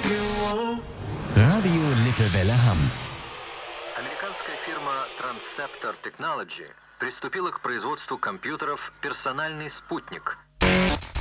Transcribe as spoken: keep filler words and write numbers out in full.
רדיו לטבלה Ham. Американская фирма Transceptor Technology приступила к производству компьютеров «Персональный спутник».